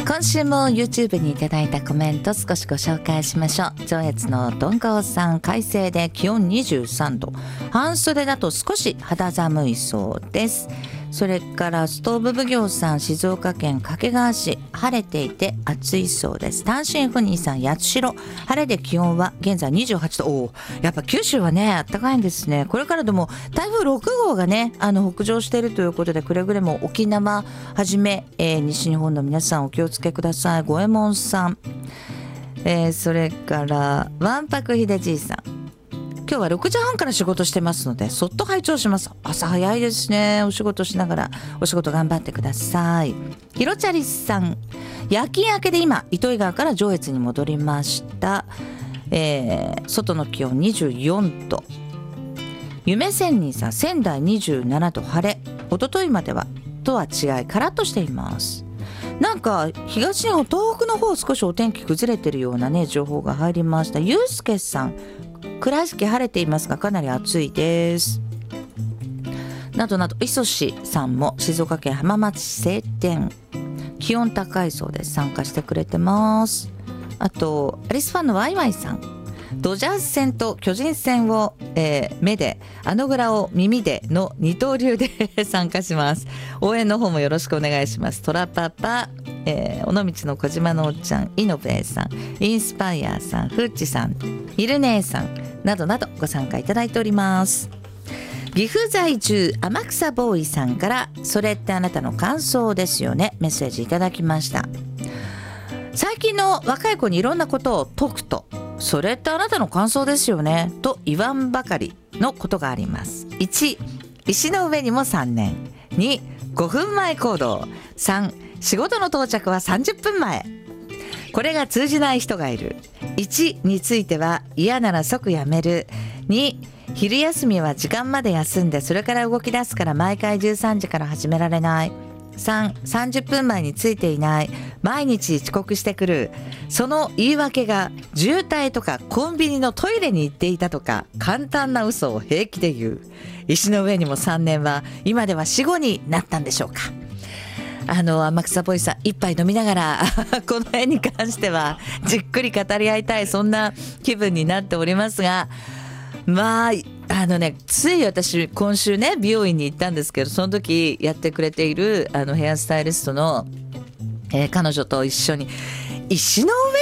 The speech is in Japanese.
今週も YouTube にいただいたコメント少しご紹介しましょう。上越のどんかおさん、快晴で気温23度、半袖だと少し肌寒いそうです。それからストーブ奉行さん、静岡県掛川市、晴れていて暑いそうです。単身赴任さん、八代、晴れで気温は現在28度。おー、やっぱ九州はね、暖かいんですね。これからでも台風6号がね、北上しているということで、くれぐれも沖縄はじめ、西日本の皆さんお気をつけください。五右衛門さん、それからわんぱくひでじいさん、今日は6時半から仕事してますのでそっと拝聴します。朝早いですね。お仕事しながらお仕事頑張ってください。ひろちゃりさん、夜勤明けで今糸魚川から上越に戻りました。外の気温24度。夢仙人さん、仙台27度、晴れ。一昨日まではとは違いカラッとしています。なんか東日本、東北の方少しお天気崩れてるようなね情報が入りました。ゆうすけさん、倉敷晴れていますがかなり暑いです。などなど、磯しさんも静岡県浜松市晴天、気温高いそうです。参加してくれてます。あとアリスファンのワイワイさん、ドジャース戦と巨人戦を、目で、グラを耳での二刀流で参加します。応援の方もよろしくお願いします。トラパパ、尾道の小島のおっちゃん、イノベーさん、インスパイアーさん、フッチさん、ヒルネーさんなどなどご参加いただいております。岐阜在住天草ボーイさんから、それってあなたの感想ですよね、メッセージいただきました。最近の若い子にいろんなことを解くと、それってあなたの感想ですよねと言わんばかりのことがあります。1、石の上にも3年。2、5分前行動。3、仕事の到着は30分前。これが通じない人がいる。1については、嫌なら即やめる。2、昼休みは時間まで休んでそれから動き出すから毎回13時から始められない。3、30分前についていない。毎日遅刻してくる。その言い訳が渋滞とかコンビニのトイレに行っていたとか、簡単な嘘を平気で言う。石の上にも3年は今では死後になったんでしょうか。天草ボイさん、一杯飲みながらこの辺に関してはじっくり語り合いたい、そんな気分になっておりますが、まあつい私今週ね美容院に行ったんですけど、その時やってくれているヘアスタイリストの、彼女と一緒に石の上